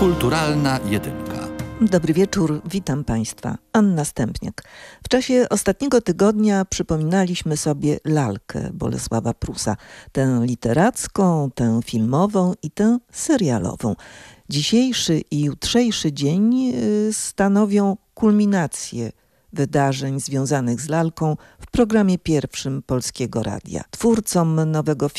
Kulturalna jedynka. Dobry wieczór, witam Państwa. Anna Stępniak. W czasie ostatniego tygodnia przypominaliśmy sobie lalkę Bolesława Prusa. Tę literacką, tę filmową i tę serialową. Dzisiejszy i jutrzejszy dzień stanowią kulminację wydarzeń związanych z lalką w programie pierwszym Polskiego Radia. Twórcom nowego